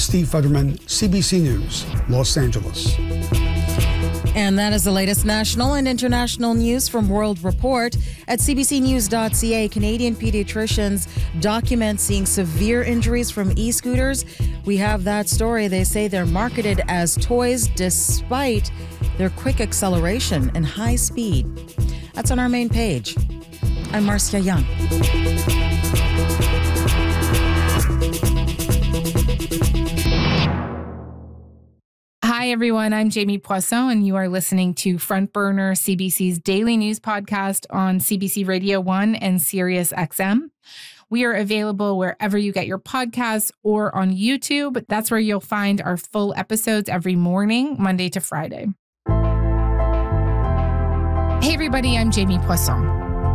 Steve Futterman, CBC News, Los Angeles. And that is the latest national and international news from World Report. At cbcnews.ca, Canadian pediatricians document seeing severe injuries from e-scooters. We have that story. They say they're marketed as toys despite their quick acceleration and high speed. That's on our main page. I'm Marcia Young. Hi, everyone. I'm Jamie Poisson, and you are listening to Front Burner, CBC's daily news podcast on CBC Radio 1 and Sirius XM. We are available wherever you get your podcasts or on YouTube. That's where you'll find our full episodes every morning, Monday to Friday. Hey, everybody. I'm Jamie Poisson.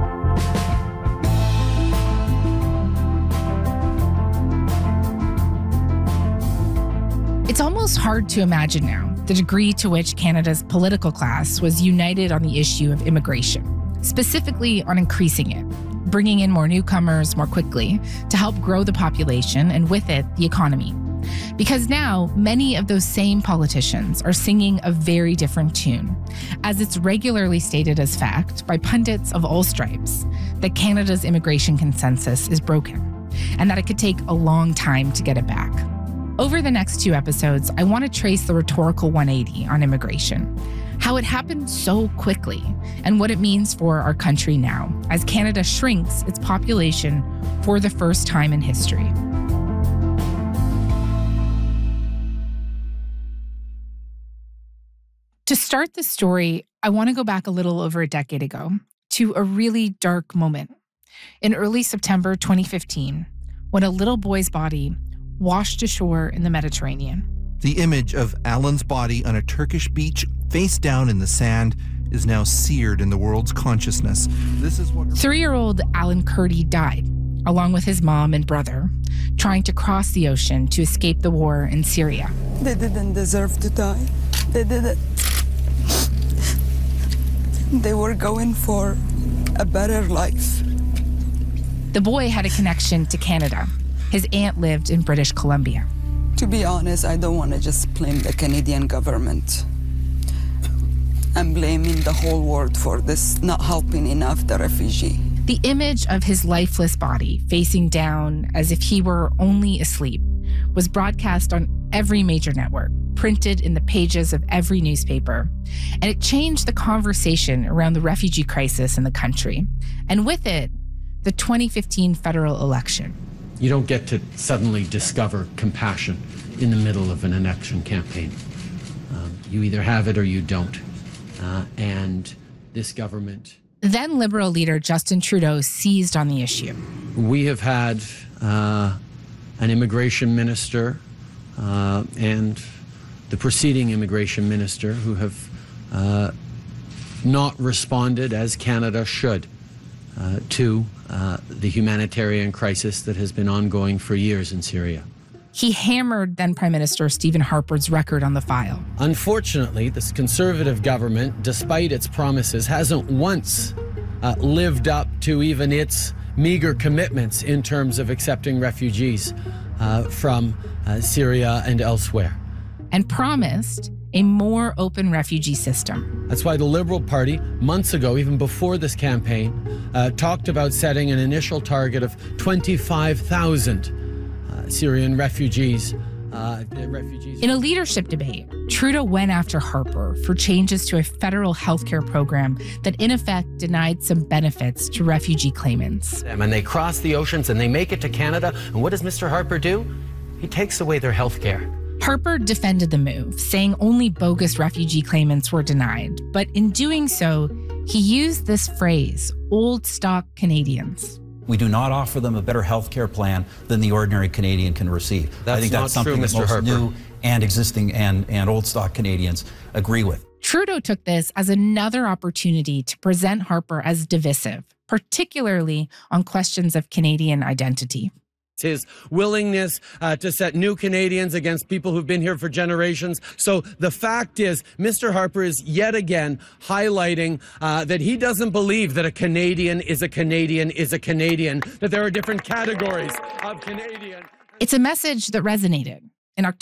It's almost hard to imagine now the degree to which Canada's political class was united on the issue of immigration, specifically on increasing it, bringing in more newcomers more quickly to help grow the population and with it, the economy. Because now, many of those same politicians are singing a very different tune, as it's regularly stated as fact by pundits of all stripes that Canada's immigration consensus is broken and that it could take a long time to get it back. Over the next two episodes, I want to trace the rhetorical 180 on immigration, how it happened so quickly, and what it means for our country now, as Canada shrinks its population for the first time in history. To start the story, I want to go back a little over a decade ago to a really dark moment. In early September 2015, when a little boy's body washed ashore in the Mediterranean. The image of Alan's body on a Turkish beach, face down in the sand, is now seared in the world's consciousness. This is what 3-year-old Alan Kurdi died, along with his mom and brother, trying to cross the ocean to escape the war in Syria. They didn't deserve to die. They didn't. They were going for a better life. The boy had a connection to Canada. His aunt lived in British Columbia. To be honest, I don't want to just blame the Canadian government. I'm blaming the whole world for this not helping enough the refugee. The image of his lifeless body facing down as if he were only asleep was broadcast on every major network, printed in the pages of every newspaper, and it changed the conversation around the refugee crisis in the country, and with it, the 2015 federal election. You don't get to suddenly discover compassion in the middle of an election campaign. You either have it or you don't. And this government... Then Liberal leader Justin Trudeau seized on the issue. We have had an immigration minister and the preceding immigration minister who have not responded as Canada should to the humanitarian crisis that has been ongoing for years in Syria. He hammered then Prime Minister Stephen Harper's record on the file. Unfortunately, this Conservative government, despite its promises, hasn't once lived up to even its meager commitments in terms of accepting refugees from Syria and elsewhere. And promised a more open refugee system. That's why the Liberal Party, months ago, even before this campaign, talked about setting an initial target of 25,000 Syrian refugees. In a leadership debate, Trudeau went after Harper for changes to a federal healthcare program that in effect denied some benefits to refugee claimants. And they cross the oceans and they make it to Canada, and what does Mr. Harper do? He takes away their healthcare. Harper defended the move, saying only bogus refugee claimants were denied. But in doing so, he used this phrase, old stock Canadians. We do not offer them a better health care plan than the ordinary Canadian can receive. I think that's something that most new and existing and old stock Canadians agree with. Trudeau took this as another opportunity to present Harper as divisive, particularly on questions of Canadian identity. His willingness to set new Canadians against people who've been here for generations. So the fact is, Mr. Harper is yet again highlighting that he doesn't believe that a Canadian is a Canadian is a Canadian, that there are different categories of Canadian. It's a message that resonated,